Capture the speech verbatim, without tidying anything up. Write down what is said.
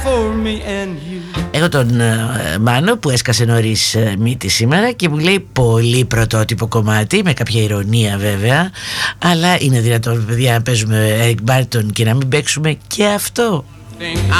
Έχω τον uh, Μάνο που έσκασε νωρίς uh, μύτη σήμερα και μου λέει πολύ πρωτότυπο κομμάτι, με κάποια ηρωνία βέβαια, αλλά είναι δυνατόν παιδιά να παίζουμε Eric Barton και να μην παίξουμε και αυτό?